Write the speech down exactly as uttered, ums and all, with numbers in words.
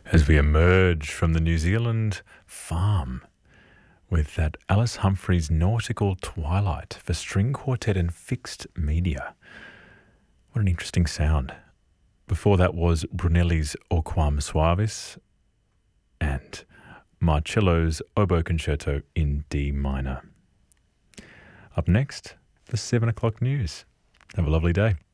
As we emerge from the New Zealand farm with that Alice Humphreys Nautical Twilight for string quartet and fixed media. What an interesting sound. Before that was Brunelli's O Quam Suavis and Marcello's Oboe Concerto in D minor. Up next, the seven o'clock news. Have a lovely day.